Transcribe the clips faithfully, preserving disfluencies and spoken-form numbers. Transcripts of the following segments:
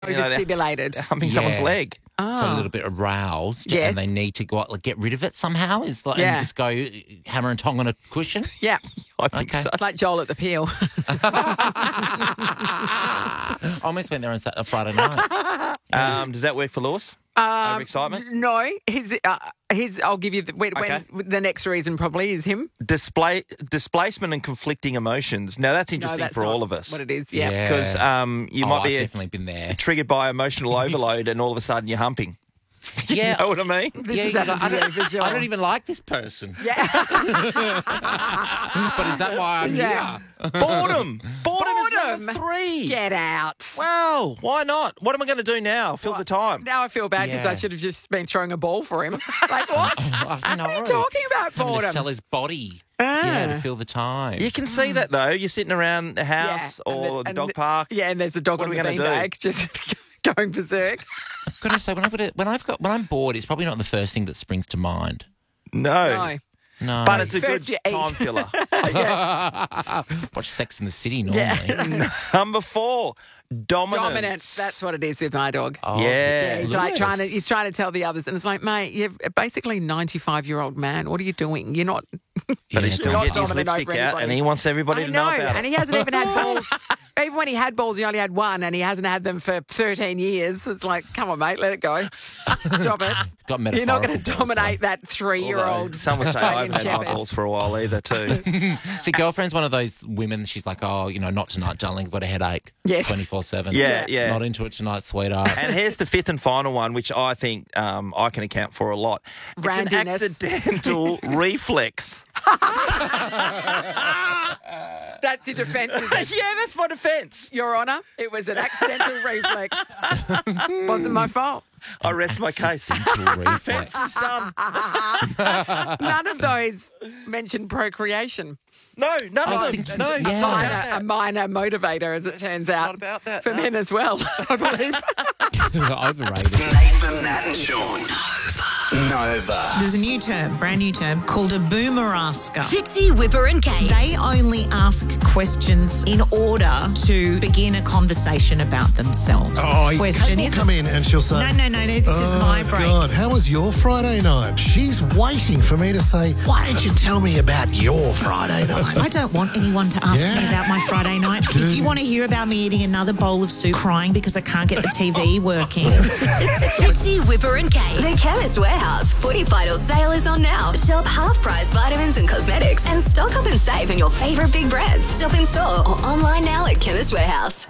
You know, Overstimulated. humping Yeah. someone's leg. Oh. So a little bit aroused, Yes. and they need to go out, like, get rid of it somehow. Is like Yeah. and just go hammer and tong on a cushion. Yeah. I think Okay. so. Like Joel at the Peel. I almost went there on Saturday, Friday night. Um, does that work for Lewis? Um, Overexcitement? No. His, uh, his, I'll give you the, when, Okay. when, the next reason probably is him. Display, displacement and conflicting emotions. Now, that's No, interesting that's for not all of us. What it is, yeah. Yeah. Because um, you Oh, might I've be definitely been there. triggered by emotional overload and all of a sudden you're humping. Yeah. You know what I mean? This yeah, is yeah, happened I, to you don't, for sure. I don't even like this person. Yeah. But is that why I'm Yeah. here? Boredom. Boredom is Boredom. number three. Get out. Well, why not? What am I going to do now? Fill the time. Now I feel bad because Yeah. I should have just been throwing a ball for him. Like, what? I What know. are you talking about, Having to boredom? sell his body. Ah. Yeah, to fill the time. You can see that, though. You're sitting around the house Yeah, and or the- the and dog the- park. Yeah, and there's a dog What on are the we gonna do? beanbag just going berserk. I've got to say, when I've got it, when I've got when I'm bored, it's probably not the first thing that springs to mind. No. No. No, But it's a First good you eat. time filler. watch Sex in the City normally. Yeah. Number four, dominance. Dominance. That's what it is with my dog. Oh, Yeah. Yeah, he's like Lewis. trying to he's trying to tell the others, and it's like, mate, you're basically a ninety-five-year-old man. What are you doing? You're not. But Yeah, he's still Not getting his dominant lipstick over out and anybody. he wants everybody I to know, know about and it. he hasn't even had balls. Even when he had balls, he only had one, and he hasn't had them for thirteen years. It's like, come on, mate, let it go. Stop it. got You're not going metaphorical to balls, dominate that Although, three-year-old. some would say I haven't had my Shepherd. balls for a while either, too. See, girlfriend's one of those women. She's like, oh, you know, not tonight, darling. I've got a headache. Yes. twenty-four seven. Yeah, yeah. Not into it tonight, sweetheart. And here's the fifth and final one, which I think um, I can account for a lot. It's an Randiness. accidental reflex. That's your defence, is it? Yeah, that's my defence. Your Honour, it was an accidental reflex. Wasn't my fault. I rest my case. Reflex. It's done. None of those mention procreation. No, none I of them. think- No, yeah. it's A not minor, about a that. minor motivator, as it turns It's out. not about that, For no. men as well, I believe. Overrated. Nathan, Nat and Sean. Nova. There's a new term, brand new term, called a boomerasker. Fitzy, Whipper and Kate. They only ask questions in order to begin a conversation about themselves. Oh, question Kate will is come in and she'll say, no, no, no, no, this is oh, my break. God, how was your Friday night? She's waiting for me to say, why don't you tell me about your Friday night? I don't want anyone to ask Yeah. me about my Friday night. If you want to hear about me eating another bowl of soup, crying because I can't get the T V working, Fitzy, Whipper and Kate. The Chemist Warehouse forty Vital sale is on now. Shop half-price vitamins and cosmetics and stock up and save on your favourite big brands. Shop in store or online now at Chemist Warehouse.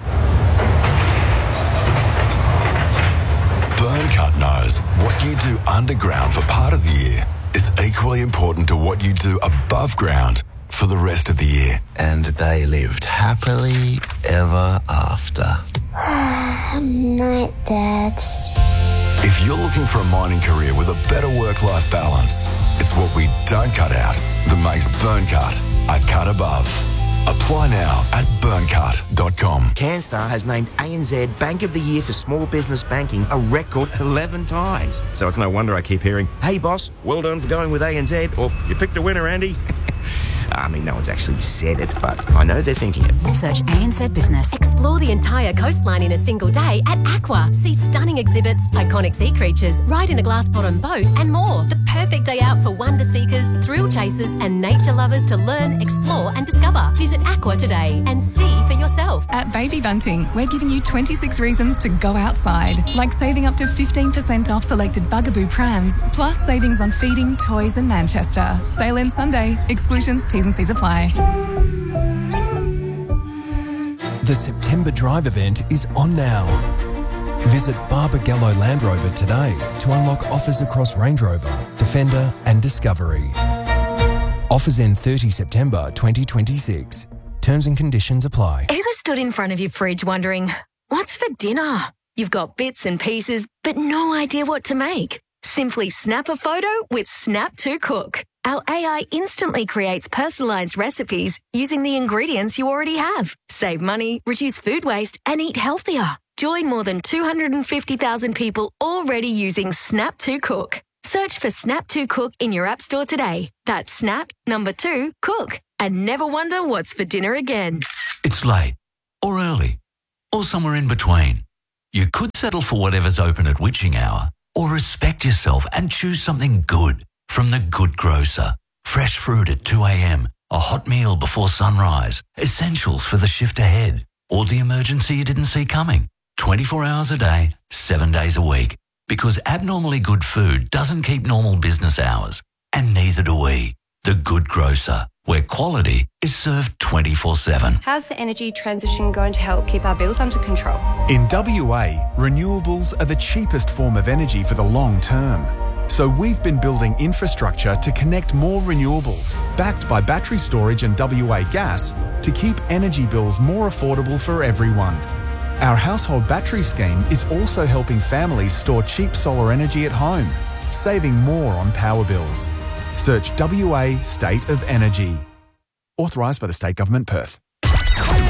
Burncut knows what you do underground for part of the year is equally important to what you do above ground for the rest of the year. And they lived happily ever after. Night, Dad. If you're looking for a mining career with a better work-life balance, it's what we don't cut out that makes Burncut a cut above. Apply now at burncut dot com. CanStar has named A N Z Bank of the Year for Small Business Banking a record eleven times. So it's no wonder I keep hearing, hey boss, well done for going with A N Z, or you picked a winner, Andy. I mean, no one's actually said it, but I know they're thinking it. Search A N Z Business. Explore the entire coastline in a single day at Aqua. See stunning exhibits, iconic sea creatures, ride in a glass bottom boat, and more. The perfect day out for wonder seekers, thrill chasers, and nature lovers to learn, explore, and discover. Visit Aqua today and see for yourself. At Baby Bunting, we're giving you twenty-six reasons to go outside, like saving up to fifteen percent off selected Bugaboo prams, plus savings on feeding, toys, and Manchester. Sale ends Sunday. Exclusions, T's and C's apply. The September Drive event is on now. Visit Barbagallo Land Rover today to unlock offers across Range Rover, Defender and Discovery. Offers end thirtieth September twenty twenty-six. Terms and conditions apply. Ever stood in front of your fridge wondering, what's for dinner? You've got bits and pieces, but no idea what to make. Simply snap a photo with Snap to Cook. Our A I instantly creates personalised recipes using the ingredients you already have. Save money, reduce food waste, and eat healthier. Join more than two hundred fifty thousand people already using Snap to Cook. Search for Snap to Cook in your app store today. That's Snap, number two, Cook. And never wonder what's for dinner again. It's late, or early, or somewhere in between. You could settle for whatever's open at witching hour, or respect yourself and choose something good from The Good Grocer. Fresh fruit at two a.m, a hot meal before sunrise, essentials for the shift ahead, or the emergency you didn't see coming. twenty-four hours a day, seven days a week. Because abnormally good food doesn't keep normal business hours, and neither do we. The Good Grocer, where quality is served twenty-four seven. How's the energy transition going to help keep our bills under control? In W A, renewables are the cheapest form of energy for the long term. So we've been building infrastructure to connect more renewables, backed by battery storage and W A Gas, to keep energy bills more affordable for everyone. Our household battery scheme is also helping families store cheap solar energy at home, saving more on power bills. Search W A State of Energy. Authorised by the State Government, Perth.